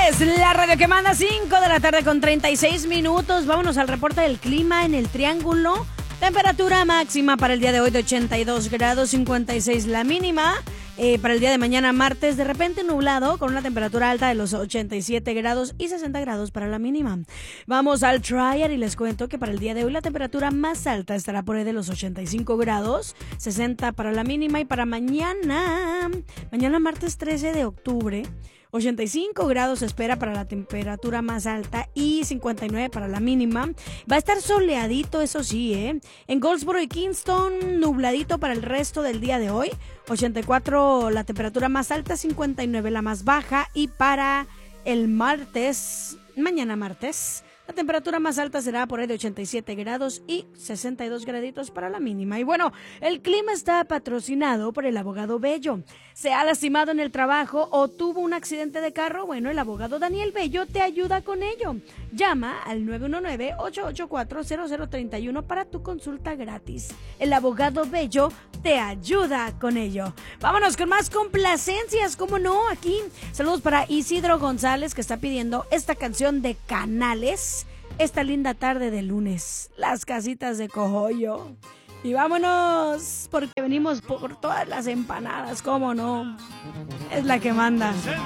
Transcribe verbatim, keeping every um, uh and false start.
Es la radio que manda, cinco de la tarde con treinta y seis minutos. Vámonos al reporte del clima en el Triángulo. Temperatura máxima para el día de hoy de ochenta y dos grados, cincuenta y seis la mínima. Eh, para el día de mañana martes, de repente nublado, con una temperatura alta de los ochenta y siete grados y sesenta grados para la mínima. Vamos al Triad y les cuento que para el día de hoy la temperatura más alta estará por ahí de los ochenta y cinco grados, sesenta para la mínima. Y para mañana, mañana martes trece de octubre, ochenta y cinco grados se espera para la temperatura más alta y cincuenta y nueve para la mínima. Va a estar soleadito, eso sí, ¿eh? En Goldsboro y Kingston, nubladito para el resto del día de hoy. ochenta y cuatro la temperatura más alta, cincuenta y nueve la más baja. Y para el martes, mañana martes, la temperatura más alta será por ahí de ochenta y siete grados y sesenta y dos graditos para la mínima. Y bueno, el clima está patrocinado por el abogado Bello. ¿Se ha lastimado en el trabajo o tuvo un accidente de carro? Bueno, el abogado Daniel Bello te ayuda con ello. Llama al nueve uno nueve, ocho ocho cuatro, cero cero tres uno para tu consulta gratis. El abogado Bello te ayuda con ello. Vámonos con más complacencias, ¿cómo no? Aquí, saludos para Isidro González, que está pidiendo esta canción de Canales. Esta linda tarde de lunes, las casitas de Cogollo. Y vámonos, porque venimos por todas las empanadas, ¿cómo no? Es la que manda.